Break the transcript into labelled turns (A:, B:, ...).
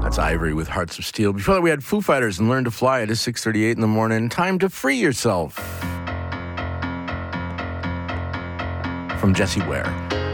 A: That's Ivory with Hearts of Steel. Before that, we had Foo Fighters and Learn to Fly. It is 6:38 in the morning. Time to free yourself. From Jessie Ware.